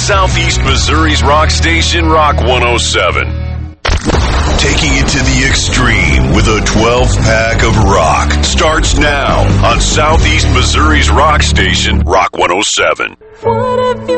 Southeast Missouri's rock station, Rock 107. Taking it to the extreme with a 12-pack of rock starts now on Southeast Missouri's rock station, Rock 107. What if you